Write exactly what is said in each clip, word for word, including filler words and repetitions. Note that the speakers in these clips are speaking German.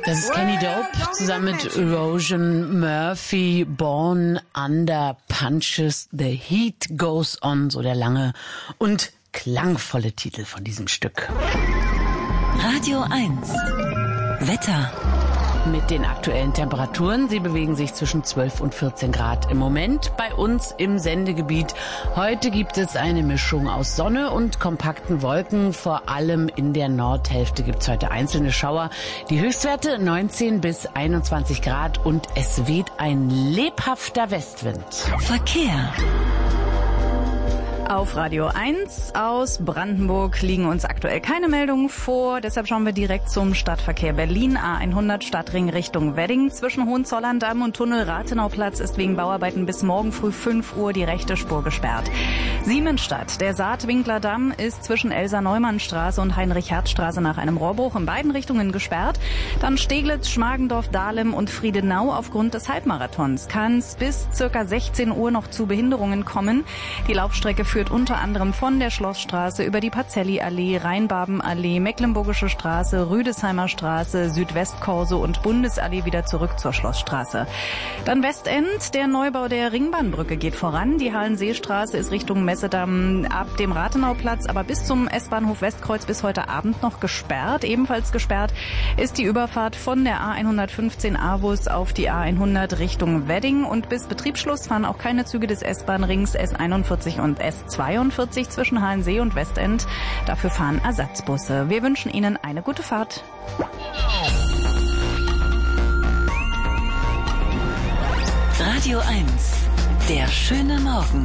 Das ist Kenny Dope zusammen mit Erosion Murphy, Born Under Punches, The Heat Goes On, so der lange und klangvolle Titel von diesem Stück. Radio eins Wetter. Mit den aktuellen Temperaturen. Sie bewegen sich zwischen zwölf und vierzehn Grad im Moment bei uns im Sendegebiet. Heute gibt es eine Mischung aus Sonne und kompakten Wolken. Vor allem in der Nordhälfte gibt es heute einzelne Schauer. Die Höchstwerte neunzehn bis einundzwanzig Grad und es weht ein lebhafter Westwind. Verkehr. Auf Radio eins aus Brandenburg liegen uns aktuell keine Meldungen vor. Deshalb schauen wir direkt zum Stadtverkehr Berlin. A hundert Stadtring Richtung Wedding. Zwischen Hohenzollern-Damm und Tunnel Rathenauplatz ist wegen Bauarbeiten bis morgen früh fünf Uhr die rechte Spur gesperrt. Siemensstadt. Der Saatwinkler Damm ist zwischen Elsa-Neumann-Straße und Heinrich-Herz-Straße nach einem Rohrbruch in beiden Richtungen gesperrt. Dann Steglitz, Schmargendorf, Dahlem und Friedenau. Aufgrund des Halbmarathons kann es bis circa sechzehn Uhr noch zu Behinderungen kommen. Die Laufstrecke führt unter anderem von der Schlossstraße über die Pacelli-Allee, Rheinbabenallee, Mecklenburgische Straße, Rüdesheimer Straße, Südwestkorso und Bundesallee wieder zurück zur Schlossstraße. Dann Westend. Der Neubau der Ringbahnbrücke geht voran. Die Hallenseestraße ist Richtung Messedamm ab dem Rathenauplatz, aber bis zum S-Bahnhof Westkreuz bis heute Abend noch gesperrt. Ebenfalls gesperrt ist die Überfahrt von der A hundertfünfzehn Avus auf die A hundert Richtung Wedding und bis Betriebsschluss fahren auch keine Züge des S-Bahn-Rings S einundvierzig und S zweiundvierzig zwischen Hallensee und Westend. Dafür fahren Ersatzbusse. Wir wünschen Ihnen eine gute Fahrt. Radio eins. Der schöne Morgen.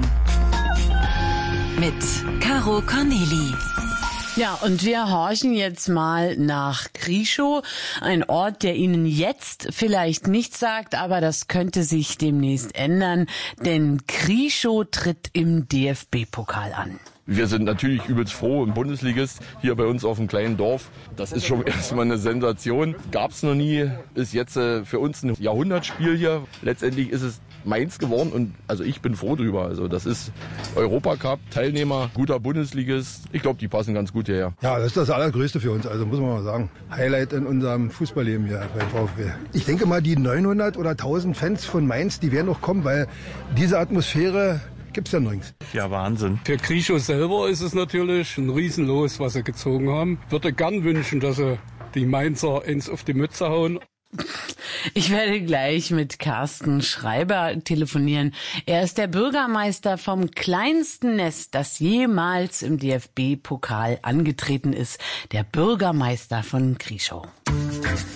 Mit Caro Corneli. Ja, und wir horchen jetzt mal nach Krieschow, ein Ort, der Ihnen jetzt vielleicht nichts sagt, aber das könnte sich demnächst ändern, denn Krieschow tritt im D F B-Pokal an. Wir sind natürlich übelst froh, im Bundesligist hier bei uns auf dem kleinen Dorf. Das ist schon erstmal eine Sensation. Gab's noch nie, ist jetzt äh, für uns ein Jahrhundertspiel hier. Letztendlich ist es meins geworden und also ich bin froh drüber. Also das ist Europacup, Teilnehmer, guter Bundesligist. Ich glaube, die passen ganz gut hierher. Ja, das ist das Allergrößte für uns, also muss man mal sagen. Highlight in unserem Fußballleben hier beim VfB. Ich denke mal, die neunhundert oder tausend Fans von Mainz, die werden noch kommen, weil diese Atmosphäre gibt's ja nirgends. Ja, Wahnsinn. Für Krieschow selber ist es natürlich ein Riesenlos, was sie gezogen haben. Ich würde gern wünschen, dass sie die Mainzer ins auf die Mütze hauen. Ich werde gleich mit Carsten Schreiber telefonieren. Er ist der Bürgermeister vom kleinsten Nest, das jemals im D F B-Pokal angetreten ist. Der Bürgermeister von Krieschow.